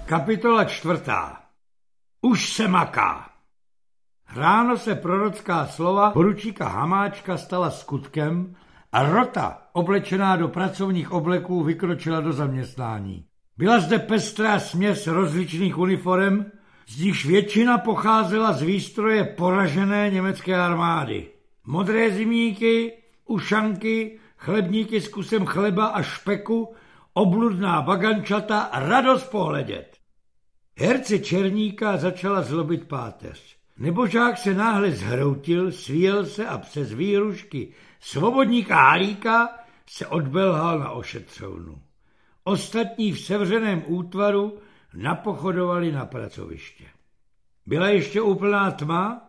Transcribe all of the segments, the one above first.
Kapitola 4. Už se maká. Ráno se prorocká slova poručíka Hamáčka stala skutkem a rota, oblečená do pracovních obleků, vykročila do zaměstnání. Byla zde pestrá směs rozličných uniforem, z nichž většina pocházela z výstroje poražené německé armády. Modré zimníky, ušanky, chlebníky s kusem chleba a špeku, obludná bagančata, radost pohledět. Herce Černíka začala zlobit páteř. Nebožák se náhle zhroutil, svíjel se a přes výhrušky svobodníka Halíka se odbelhal na ošetřovnu. Ostatní v sevřeném útvaru napochodovali na pracoviště. Byla ještě úplná tma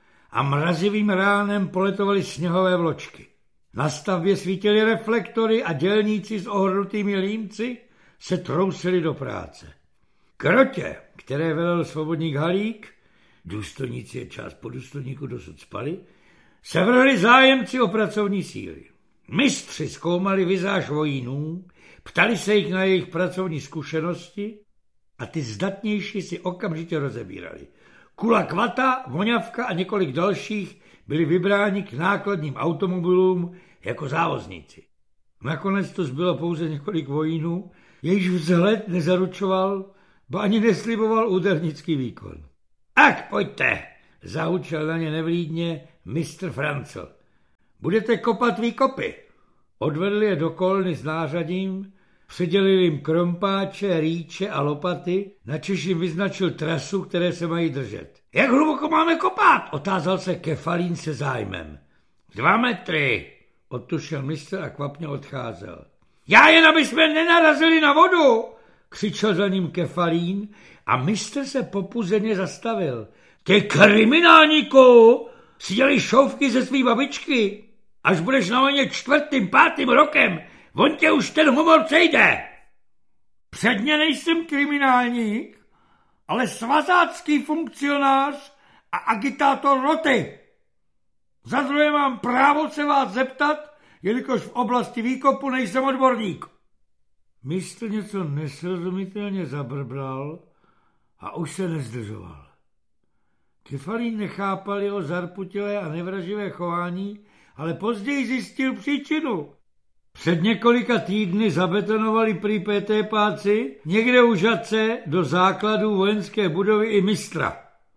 a mrazivým ránem poletovaly sněhové vločky. Na stavbě svítily reflektory a dělníci s ohrnutými límci se trousili do práce. K rotě, které velel svobodník Halík, důstojníci je část po důstojníku dosud spali, se vrhli zájemci o pracovní síly. Mistři zkoumali vizáž vojínů, ptali se jich na jejich pracovní zkušenosti a ty zdatnější si okamžitě rozebírali. Kula Kvata, Voňavka a několik dalších byli vybráni k nákladním automobilům jako závozníci. Nakonec to zbylo pouze několik vojínů, jejichž vzhled nezaručoval, ba ani nesliboval údernický výkon. Ach, pojďte, zahučel na ně nevlídně mistr Francl. Budete kopat výkopy. Odvedli je do kolny s nářadím, předělili jim krompáče, rýče a lopaty, načež jim vyznačil trasu, které se mají držet. Jak hluboko máme kopat? Otázal se Kefalín se zájmem. 2 metry, odtušil mistr a kvapně odcházel. Já jen, aby jsme nenarazili na vodu, křičel za ním Kefalín a mistr se popuzeně zastavil. Ty kriminálníku, si dělej šouvky ze svý babičky. Až budeš na vojně 4., 5. rokem, on tě už ten humor přejde. Předně nejsem kriminálník, ale svazácký funkcionář a agitátor roty. Za druhé mám právo se vás zeptat, jelikož v oblasti výkopu nejsem odborník. Mistr něco nesrozumitelně zabrbral a už se nezdržoval. Kefalín nechápal jeho zarputilé a nevraživé chování, ale později zjistil příčinu. Před několika týdny zabetonovali prý PT-páci někde u Žatce do základů vojenské budovy i mistra.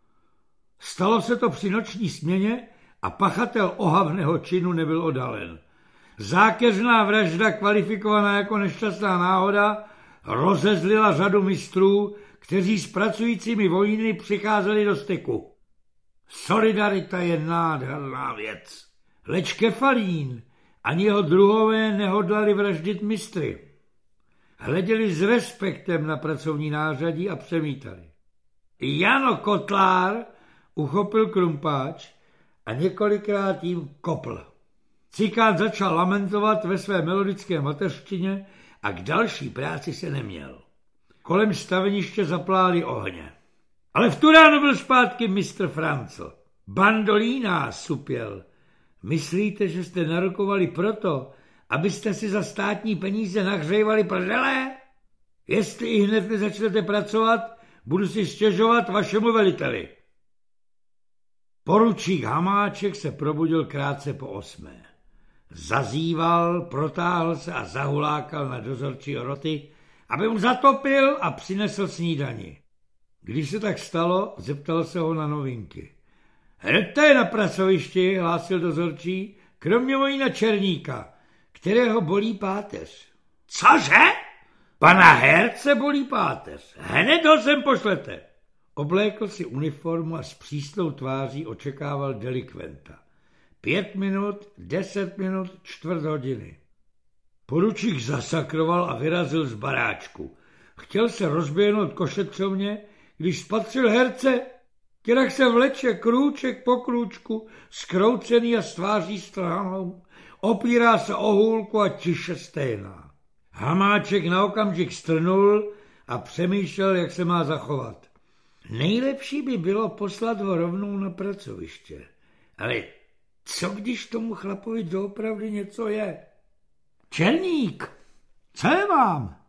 Stalo se to při noční směně a pachatel ohavného činu nebyl odhalen. Zákeřná vražda, kvalifikovaná jako nešťastná náhoda, rozezlila řadu mistrů, kteří s pracujícími vojíny přicházeli do styku. Solidarita je nádherná věc. Leč Kefalín ani jeho druhové nehodlali vraždit mistry. Hleděli s respektem na pracovní nářadí a přemítali. Jano Kotlár uchopil krumpáč a několikrát jim kopl. Cikán začal lamentovat ve své melodické mateřštině a k další práci se neměl. Kolem staveniště zapláli ohně. Ale v tu ránu byl zpátky mistr Francl. Bandolína, supěl. Myslíte, že jste narokovali proto, abyste si za státní peníze nahřejvali prdele? Jestli i hned nezačnete pracovat, budu si stěžovat vašemu veliteli. Poručík Hamáček se probudil krátce po 8. Zazíval, protáhl se a zahulákal na dozorčího roty, aby mu zatopil a přinesl snídani. Když se tak stalo, zeptal se ho na novinky. Hned je na pracovišti, hlásil dozorčí, kromě vojína Černíka, kterého bolí páteř. Cože? Pana herce bolí páteř. Hned ho sem pošlete. Oblékl si uniformu a s přísnou tváří očekával delikventa. 5 minut, 10 minut, 1/4 hodiny. Poručík zasakroval a vyrazil z baráčku. Chtěl se rozběhnout k ošetřovně, když spatřil herce, kterak se vleče krůček po krůčku, skroucený a s tváří strhanou, opírá se o hůlku a tiše stejná. Hamáček na okamžik strnul a přemýšlel, jak se má zachovat. Nejlepší by bylo poslat ho rovnou na pracoviště. Ale co když tomu chlapovi doopravdy něco je? Černík, co je vám?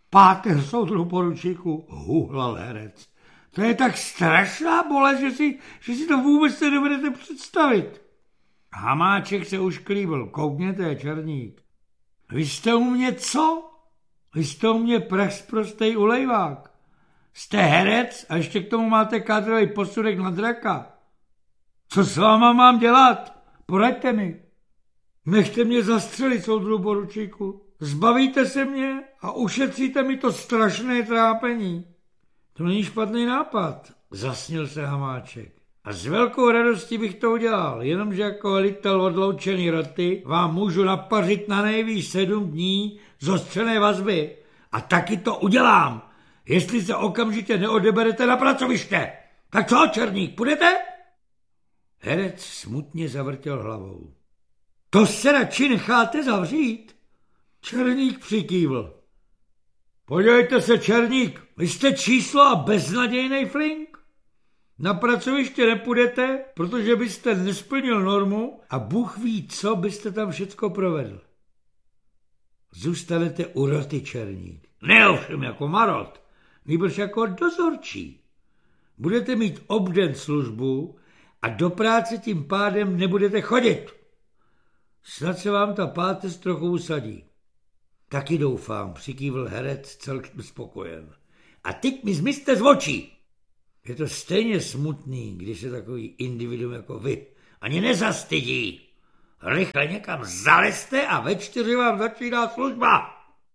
Páteř, soudru poručíku, huhlal herec. To je tak strašná bolest, že si to vůbec nedovedete představit. Hamáček se už klíbil. Koukněte, černík. Vy jste u mě co? Vy jste u mě prachsprostej ulejvák. Jste herec a ještě k tomu máte kádrový posudek na draka. Co s váma mám dělat? Poraďte mi. Nechte mě zastřelit, soudru poručíku. Zbavíte se mě a ušetříte mi to strašné trápení. To není špatný nápad, zasnil se Hamáček. A s velkou radostí bych to udělal, jenomže jako velitel odloučený roty vám můžu napařit na nejvýš 7 dní zostřené vazby. A taky to udělám, jestli se okamžitě neodeberete na pracoviště. Tak co, černík, půjdete? Herec smutně zavrtěl hlavou. To se radši necháte zavřít? Černík přikývl. Podívejte se, černík, vy jste číslo a beznadějnej flink. Na pracoviště nepůjdete, protože byste nesplnil normu a Bůh ví, co byste tam všecko provedl. Zůstanete u roty, černík. Ne ovšem jako marot, nýbrž jako dozorčí. Budete mít obden službu a do práce tím pádem nebudete chodit. Snad se vám ta páteř trochu usadí. Taky doufám, přikývl herec celkem spokojen. A teď mi zmizte z očí. Je to stejně smutný, když se takový individuum jako vy ani nezastydí. Rychle někam zalezte a ve 4 vám začíná služba.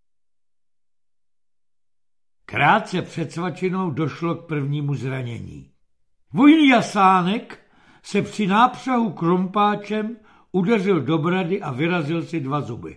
Krátce před svačinou došlo k prvnímu zranění. Vojný Jasánek se při nápřahu krompáčem udeřil do brady a vyrazil si 2 zuby.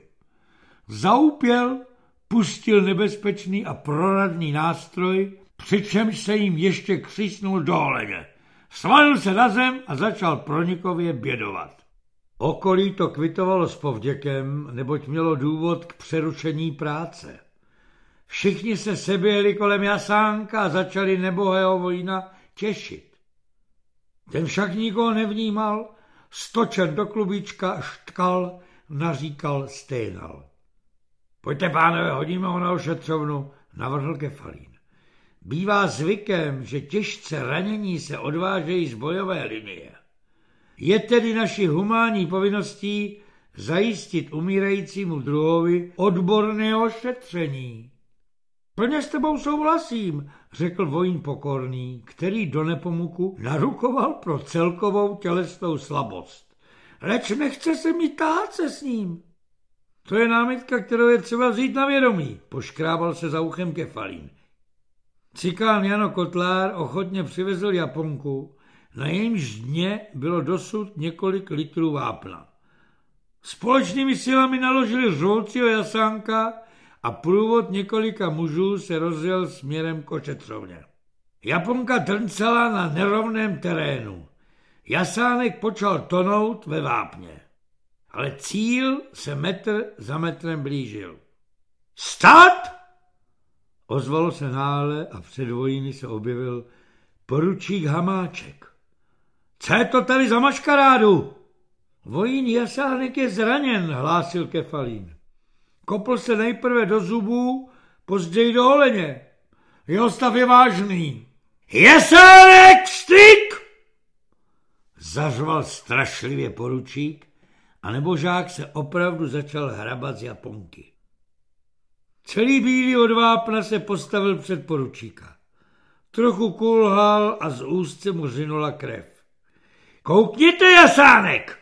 Zaupěl, pustil nebezpečný a proradný nástroj, přičemž se jim ještě křísnul do holeně. Svalil se na zem a začal pronikově bědovat. Okolí to kvitovalo s povděkem, neboť mělo důvod k přerušení práce. Všichni se seběhli kolem Jasánka a začali nebohého vojína těšit. Ten však nikoho nevnímal, stočen do klubíčka, štkal, naříkal, sténal. Pojďte, pánové, hodíme ho na ošetřovnu, navrhl Kefalín. Bývá zvykem, že těžce ranění se odvážejí z bojové linie. Je tedy naší humánní povinností zajistit umírajícímu druhovi odborné ošetření. Plně s tebou souhlasím, řekl vojín pokorný, který do Nepomuku narukoval pro celkovou tělesnou slabost. Leč nechce se mi tahat se s ním. To je námitka, kterou je třeba vzít na vědomí, poškrábal se za uchem Kefalín. Cikán Jano Kotlár ochotně přivezl Japonku, na jejímž dně bylo dosud několik litrů vápna. Společnými silami naložili řvoucího Jasánka a průvod několika mužů se rozjel směrem k ošetřovně. Japonka drncala na nerovném terénu. Jasánek počal tonout ve vápně. Ale cíl se metr za metrem blížil. Stát! Ozvalo se náhle a před vojíny se objevil poručík Hamáček. Co je to tady za maškarádu? Vojín Jasánek je zraněn, hlásil Kefalín. Kopl se nejprve do zubů, později do holeně. Jeho stav je vážný. Jasánek, styk! Zařval strašlivě poručík a nebožák se opravdu začal hrabat z Japonky. Celý bílý od vápna se postavil před poručíka. Trochu kulhal a z úst se mu řinula krev. Koukněte, Jasánek!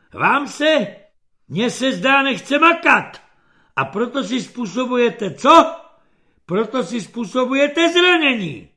Mně se zdá nechce makat. A proto si způsobujete co? Proto si způsobujete zranění.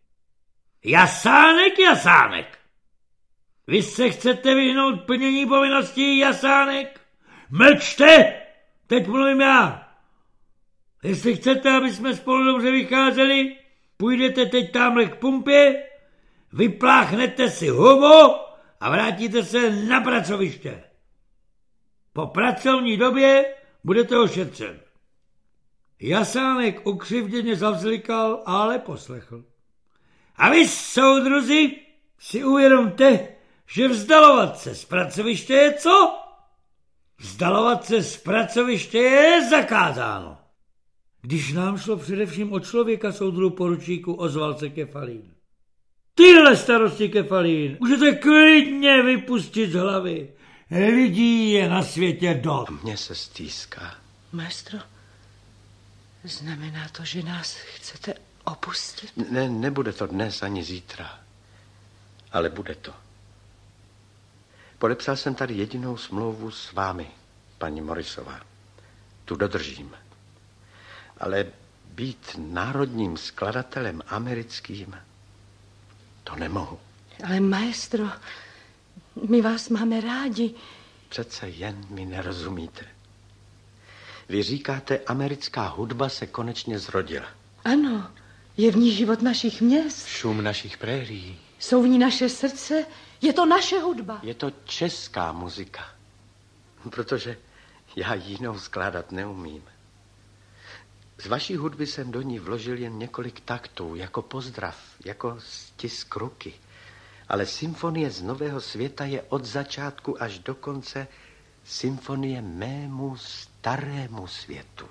Jasánek! Vy se chcete vyhnout plnění povinností, Jasánek? Mlčte! Teď mluvím já. Jestli chcete, aby jsme spolu dobře vycházeli, půjdete teď tamhle k pumpě, vypláchnete si hubu a vrátíte se na pracoviště. Po pracovní době budete ošetřen. Jasánek ukřivděně zavzlikal, ale poslechl. A vy, soudruzi, si uvědomte, že vzdalovat se z pracoviště je co? Vzdalovat se z pracoviště je zakázáno. Když nám šlo především o člověka, soudruhu poručíku, ozval se Kefalín. Tyhle starosti, Kefalín, můžete klidně vypustit z hlavy. Lidí je na světě dost. Mně se stýská. Maestro, znamená to, že nás chcete opustit? Ne, nebude to dnes ani zítra, ale bude to. Podepsal jsem tady jedinou smlouvu s vámi, paní Morrisová. Tu dodržím. Ale být národním skladatelem americkým, to nemohu. Ale maestro, my vás máme rádi. Přece jen mi nerozumíte. Vy říkáte, americká hudba se konečně zrodila. Ano, je v ní život našich měst. Šum našich prérií. Jsou v ní naše srdce, je to naše hudba. Je to česká muzika, protože já jinou skládat neumím. Z vaší hudby jsem do ní vložil jen několik taktů, jako pozdrav, jako stisk ruky. Ale symfonie z Nového světa je od začátku až do konce symfonie mému starému světu.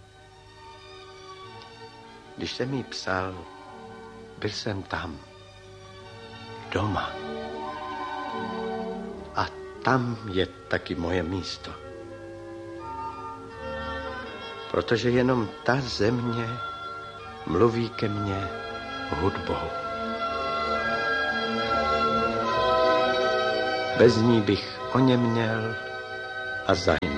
Když jsem jí psal, byl jsem tam, doma. A tam je taky moje místo. Protože jenom ta země mluví ke mně hudbou. Bez ní bych oněměl a zahynul.